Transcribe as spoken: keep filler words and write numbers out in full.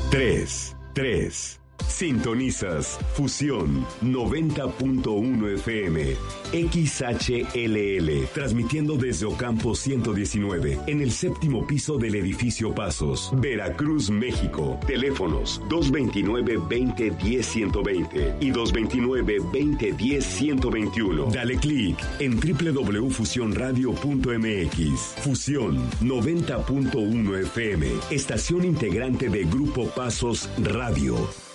tres, tres. Sintonizas Fusión noventa punto uno F M, X H L L, transmitiendo desde Ocampo ciento diecinueve, en el séptimo piso del edificio Pasos, Veracruz, México. Teléfonos dos veintinueve, veinte, diez, ciento veinte y dos veintinueve, veinte, diez, ciento veintiuno. Dale clic en doble u doble u doble u punto fusión radio punto m x. Fusión noventa punto uno F M, estación integrante de Grupo Pasos Radio.